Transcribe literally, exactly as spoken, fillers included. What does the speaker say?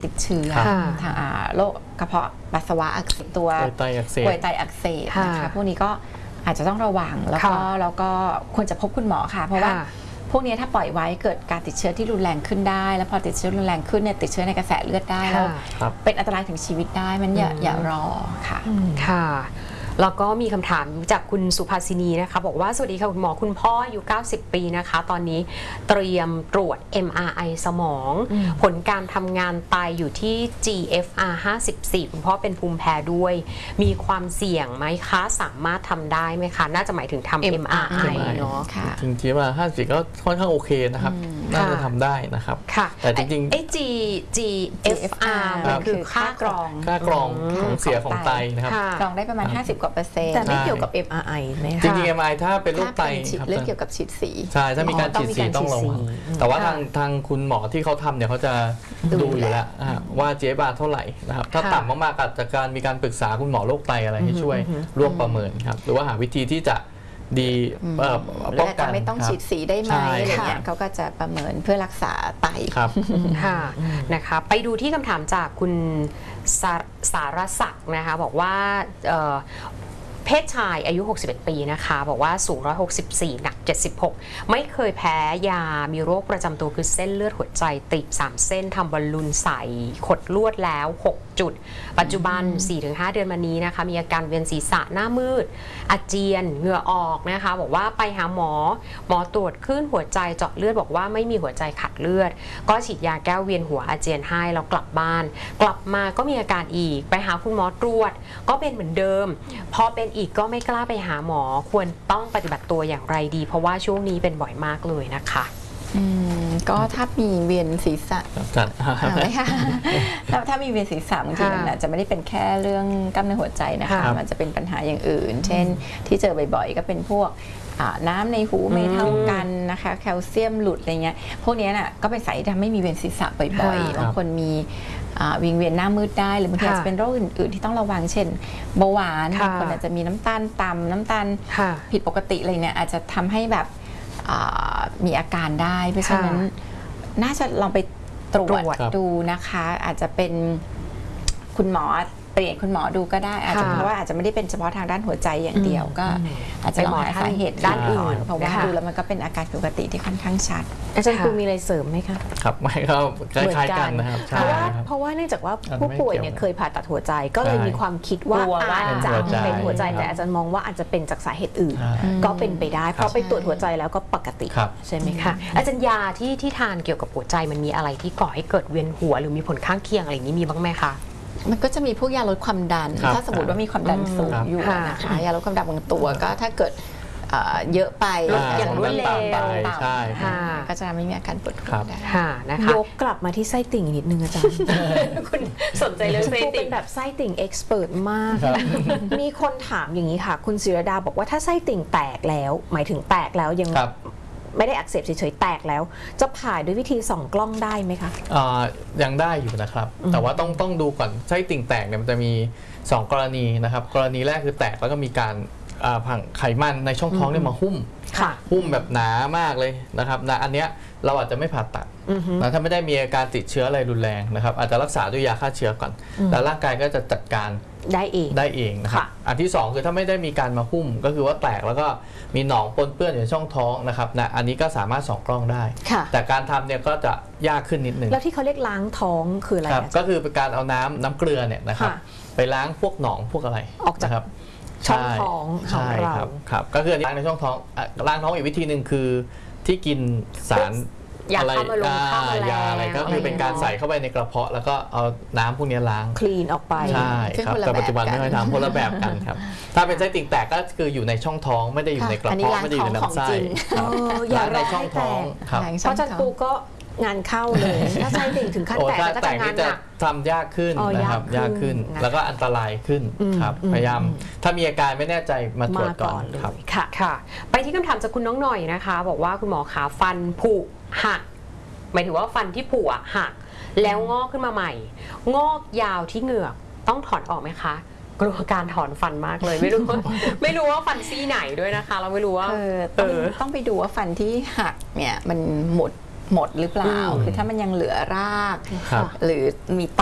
ติดเชื้อทางโรคกระเพาะปัสสาวะอักเสบตัวกรวยไตอักเสบกรวยไตอักเสบนะคะพวกนี้ก็อาจจะต้องระวังแล้วก็แล้วก็ควรจะพบคุณหมอค่ะเพราะว่าพวกนี้ถ้าปล่อยไว้เกิดการติดเชื้อที่รุนแรงขึ้นได้แล้วพอติดเชื้อรุนแรงขึ้นเนี่ยติดเชื้อในกระแสเลือดได้แล้วเป็นอันตรายถึงชีวิตได้มันอย่าอย่ารอค่ะค่ะแล้วก็มีคำถามจากคุณสุภาสินีนะคะบอกว่าสวัสดีค่ะคุณหมอคุณพ่ออายุเก้าสิบปีนะคะตอนนี้เตรียมตรวจ เอ็ม อาร์ ไอ สมองผลการทำงานไตอยู่ที่ จี เอฟ อาร์ ห้าสิบสี่คุณพ่อเป็นภูมิแพ้ด้วยมีความเสี่ยงไหมคะสามารถทำได้ไหมคะน่าจะหมายถึงทำ เอ็ม อาร์ ไอ เนาะจริงๆว่าห้าสิบก็ค่อนข้างโอเคนะครับน่าจะทำได้นะครับแต่จริงๆไอ้ G จี เอฟ อาร์ คือค่ากรองค่ากรองของเสียของไตนะครับกรองได้ประมาณห้าสิบกว่าเปอร์เซ็นต์แต่ไม่เกี่ยวกับ เอ็ม อาร์ ไอ ไหมจริงๆ เอ็ม อาร์ ไอ ถ้าเป็นโรคไตเรื่องเกี่ยวกับฉีดสีใช่ถ้ามีการฉีดสีต้องระวังแต่ว่าทางทางคุณหมอที่เขาทำเนี่ยเขาจะดูอยู่แล้วว่า จี เอฟ อาร์ เท่าไหร่นะครับถ้าต่ำมากๆอาจจะการมีการปรึกษาคุณหมอโรคไตอะไรให้ช่วยร่วมประเมินครับหรือว่าหาวิธีที่จะดีป้องกันไม่ต้องฉีดสีได้ไหมอะไรเงี้ยเขาก็จะประเมินเพื่อรักษาไตครับค่ะนะคะไปดูที่คำถามจากคุณสารศักดิ์นะคะบอกว่าเพศชายอายุ หกสิบเอ็ด ปีนะคะบอกว่าสูง หนึ่งร้อยหกสิบสี่ หนัก เจ็ดสิบหก ไม่เคยแพ้ยามีโรคประจำตัวคือเส้นเลือดหัวใจตีบสามเส้นทำบอลลูนใส่ขดลวดแล้วหกจุดปัจจุบัน สี่ถึงห้า เดือนมานี้นะคะมีอาการเวียนศีรษะหน้ามืดอาเจียนเหงื่อออกนะคะบอกว่าไปหาหมอหมอตรวจคลื่นหัวใจเจาะเลือดบอกว่าไม่มีหัวใจขาดเลือดก็ฉีดยาแก้เวียนหัวอาเจียนให้แล้วกลับบ้านกลับมาก็มีอาการอีกไปหาคุณหมอตรวจก็เป็นเหมือนเดิมพอเป็นอีกก็ไม่กล้าไปหาหมอควรต้องปฏิบัติตัวอย่างไรดีเพราะว่าช่วงนี้เป็นบ่อยมากเลยนะคะอืมก็ถ้ามีเวียนศีรษะจัดไหมคะถ้าถ้ามีเวียนศีรษะบางทีมันอาจจะไม่ได้เป็นแค่เรื่องกล้ามเนื้อหัวใจนะคะมันจะเป็นปัญหาอย่างอื่นเช่นที่เจอบ่อยๆก็เป็นพวกน้ำในหูไม่เท่ากันนะคะแคลเซียมหลุดอะไรเงี้ยพวกนี้น่ะก็เป็นสาเหตุทำให้มีเวียนศีรษะบ่อยๆบางคนมีวิงเวียนหน้ามืดได้หรือบางทีอาจจะเป็นโรคอื่นๆที่ต้องระวังเช่นเบาหวานบางคนอาจจะมีน้ำตาลต่ำน้ำตาลผิดปกติอะไรเนี่ยอาจจะทำให้แบบมีอาการได้เพราะฉะนั้นน่าจะลองไปตรวจดูนะคะอาจจะเป็นคุณหมอเปลี่ยนคุณหมอดูก็ได้อาจจะเพราะว่าอาจจะไม่ได้เป็นเฉพาะทางด้านหัวใจอย่างเดียวก็อาจจะลองหาสาเหตุด้านอื่นเพราะว่าดูแล้วมันก็เป็นอาการปกติที่ค่อนข้างชัดอาจารย์ครูมีอะไรเสริมไหมคะครับไม่ก็คล้ายๆกันนะครับเพราะว่าเพราะว่าเนื่องจากว่าผู้ป่วยเนี่ยเคยผ่าตัดหัวใจก็เลยมีความคิดว่าอาจจะเป็นหัวใจแต่อาจารย์มองว่าอาจจะเป็นจากสาเหตุอื่นก็เป็นไปได้เพราะไปตรวจหัวใจแล้วก็ปกติใช่ไหมคะอาจารย์ยาที่ที่ทานเกี่ยวกับหัวใจมันมีอะไรที่ก่อให้เกิดเวียนหัวหรือมีผลข้างเคียงอะไรอย่างนี้มีบ้างไหมคะมันก็จะมีพวกยาลดความดันถ้าสมมติว่ามีความดันสูงอยู่นะคะยาลดความดันบางตัวก็ถ้าเกิดเยอะไปอย่างรวดเร็วใช่ก็จะไม่มีอาการปวดหัวได้ยกกลับมาที่ไส้ติ่งนิดนึงอาจารย์คุณสนใจเรื่องไส้ติ่งเป็นแบบไส้ติ่งเอ็กซ์เพรสมากมีคนถามอย่างนี้ค่ะคุณศิรดาบอกว่าถ้าไส้ติ่งแตกแล้วหมายถึงแตกแล้วยังไม่ได้อักเสบเฉยๆแตกแล้วจะผ่าด้วยวิธีส่องกล้องได้ไหมคะยังได้อยู่นะครับแต่ว่าต้องต้องดูก่อนไส้ติ่งแตกเนี่ยมันจะมีสองกรณีนะครับกรณีแรกคือแตกแล้วก็มีการผังไขมันในช่องท้องเนี่ยมาหุ้มหุ้มแบบหนามากเลยนะครับนะอันเนี้ยเราอาจจะไม่ผ่าตัดนะถ้าไม่ได้มีอาการติดเชื้ออะไรรุนแรงนะครับอาจจะรักษาด้วยยาฆ่าเชื้อก่อนแล้วร่างกายก็จะจัดการได้เองได้เองนะครับอันที่สองคือถ้าไม่ได้มีการมาหุ้มก็คือว่าแตกแล้วก็มีหนองปนเปื้อนอยู่ในช่องท้องนะครับนะอันนี้ก็สามารถส่องกล้องได้แต่การทำเนี่ยก็จะยากขึ้นนิดนึงแล้วที่เขาเรียกล้างท้องคืออะไรก็คือเป็นการเอาน้ำน้ำเกลือเนี่ยนะครับไปล้างพวกหนองพวกอะไรออกจากช่องท้องของเราครับก็คือล้างในช่องท้องล้างท้องอีกวิธีหนึ่งคือที่กินสารอะไรยาอะไรก็คือเป็นการใส่เข้าไปในกระเพาะแล้วก็เอาน้ำพวกนี้ล้างคลีนออกไปใช่ครับแต่ปัจจุบันไม่ค่อยทำคนละแบบกันครับถ้าเป็นไส้ติ่งแตกก็คืออยู่ในช่องท้องไม่ได้อยู่ในกระเพาะไม่ได้อยู่ในลำไส้อย่าในช่องท้องครับเพราะอาจารย์ปูก็งานเข้าเลยถ้าไส้ติ่งถึงขั้นแตกก็จะงานหนักทำยากขึ้นนะครับยากขึ้นแล้วก็อันตรายขึ้นครับพยายามถ้ามีอาการไม่แน่ใจมาตรวจก่อนครับค่ะค่ะไปที่คำถามจากคุณน้องหน่อยนะคะบอกว่าคุณหมอขาฟันผุหักหมายถึงว่าฟันที่ผุหักแล้วงอกขึ้นมาใหม่งอกยาวที่เหงือกต้องถอนออกไหมคะกลัวการถอนฟันมากเลยไม่รู้ไม่รู้ว่าฟันซี่ไหนด้วยนะคะเราไม่รู้ว่าต้องต้องไปดูว่าฟันที่หักเนี่ยมันหมดหมดหรือเปล่าอืมคือถ้ามันยังเหลือรากครับหรือมี